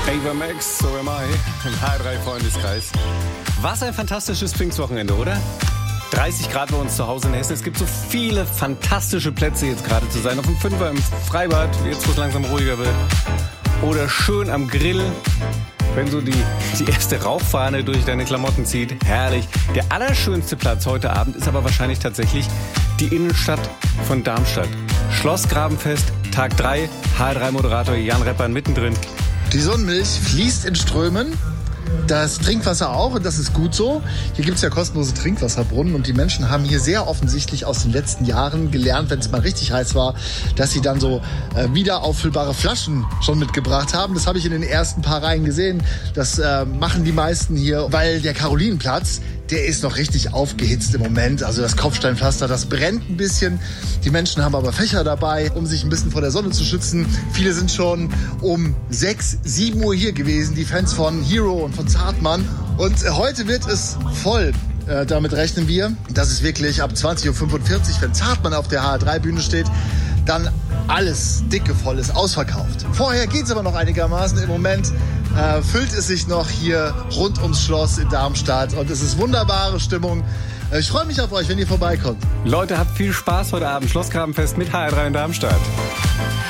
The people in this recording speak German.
Ava Max, So Am I, im H3-Freundeskreis. Was ein fantastisches Pfingstwochenende, oder? 30 Grad bei uns zu Hause in Hessen. Es gibt so viele fantastische Plätze jetzt gerade zu sein. Auf dem Fünfer im Freibad, jetzt wo es langsam ruhiger wird. Oder schön am Grill, wenn so die erste Rauchfahne durch deine Klamotten zieht. Herrlich. Der allerschönste Platz heute Abend ist aber wahrscheinlich tatsächlich die Innenstadt von Darmstadt. Schloss Grabenfest, Tag 3, H3-Moderator Jan Reppan mittendrin. Die Sonnenmilch fließt in Strömen, das Trinkwasser auch, und das ist gut so. Hier gibt es ja kostenlose Trinkwasserbrunnen und die Menschen haben hier sehr offensichtlich aus den letzten Jahren gelernt, wenn es mal richtig heiß war, dass sie dann so wieder auffüllbare Flaschen schon mitgebracht haben. Das habe ich in den ersten paar Reihen gesehen. Das machen die meisten hier, weil der Karolinenplatz, der ist noch richtig aufgehitzt im Moment. Also das Kopfsteinpflaster, das brennt ein bisschen. Die Menschen haben aber Fächer dabei, um sich ein bisschen vor der Sonne zu schützen. Viele sind schon um 6, 7 Uhr hier gewesen, die Fans von Hero und von Zartmann. Und heute wird es voll. Damit rechnen wir, dass es wirklich ab 20.45 Uhr, wenn Zartmann auf der HR3-Bühne steht, dann alles dicke voll ist, ausverkauft. Vorher geht es aber noch einigermaßen. Im Moment füllt es sich noch hier rund ums Schloss in Darmstadt und es ist wunderbare Stimmung. Ich freue mich auf euch, wenn ihr vorbeikommt. Leute, habt viel Spaß heute Abend. Schloss Grabenfest mit HR3 in Darmstadt.